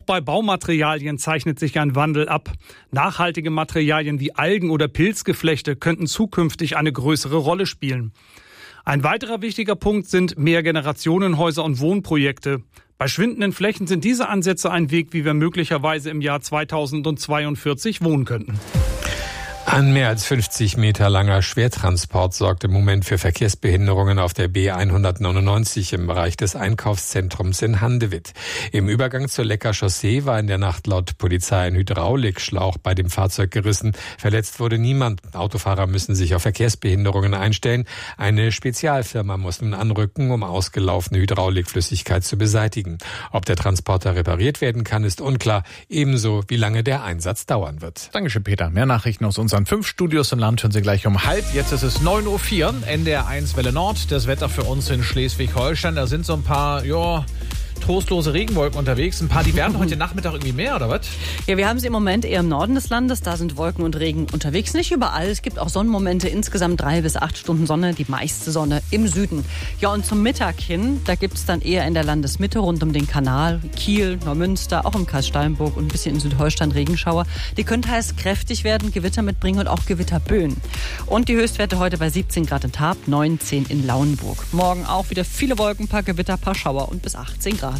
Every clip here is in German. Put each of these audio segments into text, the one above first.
bei Baumaterialien zeichnet sich ein Wandel ab. Nachhaltige Materialien wie Algen- oder Pilzgeflechte könnten zukünftig eine größere Rolle spielen. Ein weiterer wichtiger Punkt sind Mehrgenerationenhäuser und Wohnprojekte. Bei schwindenden Flächen sind diese Ansätze ein Weg, wie wir möglicherweise im Jahr 2042 wohnen könnten. Ein mehr als 50 Meter langer Schwertransport sorgt im Moment für Verkehrsbehinderungen auf der B199 im Bereich des Einkaufszentrums in Handewitt. Im Übergang zur Lecker Chaussee war in der Nacht laut Polizei ein Hydraulikschlauch bei dem Fahrzeug gerissen. Verletzt wurde niemand. Autofahrer müssen sich auf Verkehrsbehinderungen einstellen. Eine Spezialfirma muss nun anrücken, um ausgelaufene Hydraulikflüssigkeit zu beseitigen. Ob der Transporter repariert werden kann, ist unklar. Ebenso, wie lange der Einsatz dauern wird. Dankeschön, Peter. Mehr Nachrichten aus unseren 5 Studios im Land hören Sie gleich um 12:30. Jetzt ist es 9:04 Uhr, NDR 1 Welle Nord. Das Wetter für uns in Schleswig-Holstein. Da sind so ein paar, trostlose Regenwolken unterwegs. Ein paar, die werden heute Nachmittag irgendwie mehr, oder was? Ja, wir haben sie im Moment eher im Norden des Landes. Da sind Wolken und Regen unterwegs. Nicht überall. Es gibt auch Sonnenmomente. Insgesamt 3 bis 8 Stunden Sonne. Die meiste Sonne im Süden. Ja, und zum Mittag hin, da gibt es dann eher in der Landesmitte rund um den Kanal, Kiel, Neumünster, auch im Kreis Steinburg und ein bisschen in Südholstein Regenschauer. Die können teils kräftig werden, Gewitter mitbringen und auch Gewitterböen. Und die Höchstwerte heute bei 17 Grad in Tarp, 19 in Lauenburg. Morgen auch wieder viele Wolken, paar Gewitter, paar Schauer und bis 18 Grad.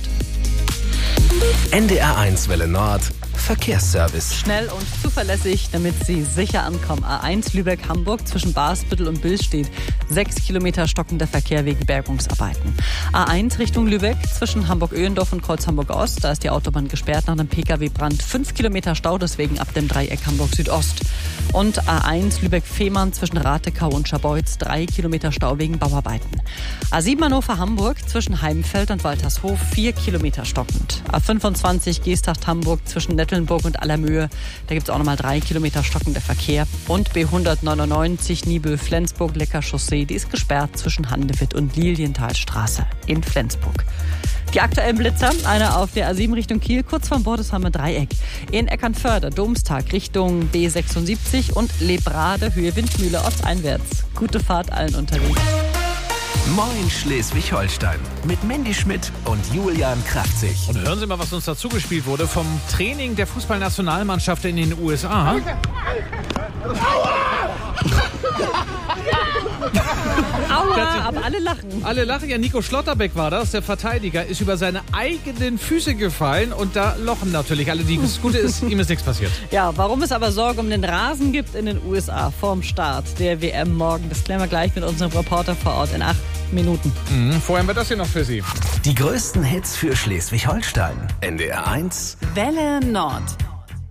NDR 1 Welle Nord Verkehrsservice. Schnell und zuverlässig, damit Sie sicher ankommen. A1 Lübeck-Hamburg zwischen Basbüttel und Bühl steht 6 Kilometer stockender Verkehr wegen Bergungsarbeiten. A1 Richtung Lübeck zwischen Hamburg-Öhendorf und Kreuz Hamburg-Ost. Da ist die Autobahn gesperrt nach einem Pkw-Brand. 5 Kilometer Stau, deswegen ab dem Dreieck Hamburg-Südost. Und A1 Lübeck-Fehmarn zwischen Ratekau und Scharbeutz 3 Kilometer Stau wegen Bauarbeiten. A7 Hannover-Hamburg zwischen Heimfeld und Waltershof 4 Kilometer stockend. A25 Geesthacht-Hamburg zwischen Nettelnburg und Allermöhe. Da gibt es auch nochmal 3 Kilometer stockender Verkehr. Und B199 Nibel-Flensburg Lecker Chaussee, die ist gesperrt zwischen Handewitt und Lilienthalstraße in Flensburg. Die aktuellen Blitzer, einer auf der A7 Richtung Kiel, kurz vorm Bordesheimer Dreieck. In Eckernförde, Domstag Richtung B76 und Lebrade, Höhe Windmühle, ortseinwärts. Gute Fahrt allen unterwegs. Moin Schleswig-Holstein mit Mandy Schmidt und Julian Kraftzig. Und hören Sie mal, was uns dazu gespielt wurde vom Training der Fußballnationalmannschaft in den USA. Aua, aber alle lachen. Alle lachen. Ja, Nico Schlotterbeck war das, der Verteidiger, ist über seine eigenen Füße gefallen und da lochen natürlich alle. Das Gute ist, ihm ist nichts passiert. Ja, warum es aber Sorge um den Rasen gibt in den USA vorm Start der WM morgen, das klären wir gleich mit unserem Reporter vor Ort in 8 Minuten. Vorher haben wir das hier noch für Sie. Die größten Hits für Schleswig-Holstein. NDR 1 Welle Nord.